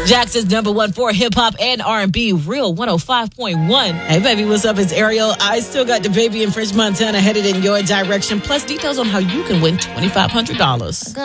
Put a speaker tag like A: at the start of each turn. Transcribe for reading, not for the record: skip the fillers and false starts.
A: Jackson's number one for hip-hop and R&B, Real 105.1. Hey, baby, what's up? It's Ariel. I still got the baby in French Montana headed in your direction, plus details on how you can win $2,500.